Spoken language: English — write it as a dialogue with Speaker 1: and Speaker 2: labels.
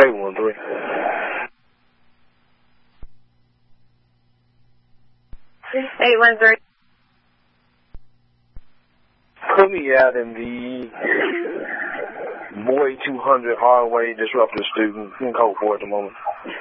Speaker 1: 813.
Speaker 2: 813.
Speaker 1: Put me out in the Boy 200 hallway disruptive student. I'm in code 4 at the moment.